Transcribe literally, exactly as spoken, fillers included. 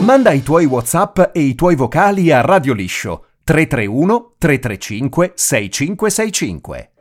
Manda i tuoi WhatsApp e i tuoi vocali a Radio Liscio tre tre uno tre tre cinque sei cinque sei cinque.